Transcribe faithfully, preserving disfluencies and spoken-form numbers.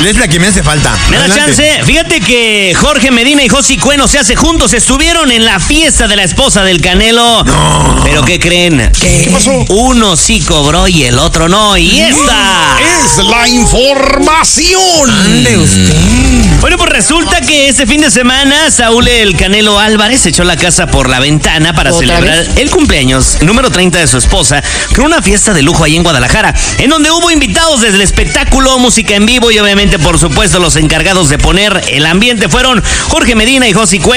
Es la que me hace falta. Me da Adelante. chance. Fíjate que Jorge Medina y Josi Cueno se hace juntos. Estuvieron en la fiesta de la esposa del Canelo. No. ¿Pero qué creen? ¿Qué? ¿Qué pasó? Uno sí cobró y el otro no. Y esta Es la información. Ande usted. Bueno, pues resulta que este fin de semana Saúl el Canelo Álvarez echó la casa por la ventana para ¿Otra celebrar vez? el cumpleaños número treinta de su esposa con una fiesta de lujo ahí en Guadalajara, en donde hubo invitados desde el espectáculo, música en vivo y obviamente, por supuesto, los encargados de poner el ambiente fueron Jorge Medina y Josi Cueno.